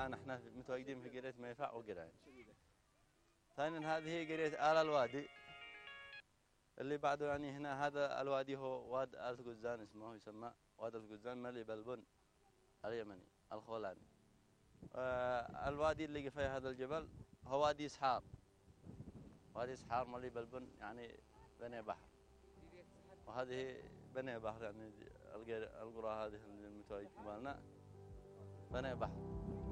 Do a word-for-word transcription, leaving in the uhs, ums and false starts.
الآن احنا متواجدين في قرية ميفاء وقرعين. ثانيا هذه هي قرية آل الوادي اللي بعده، يعني هنا هذا الوادي هو واد آل غزان، اسمه يسمى واد الغزان ملي بلبن اليمني الخولاني. آه الوادي اللي فيه هذا الجبل هو وادي إسحار، وادي إسحار ملي بلبن يعني بني بحر، وهذه بني بحر يعني القرى هذه المتواجدة مالنا بني بحر.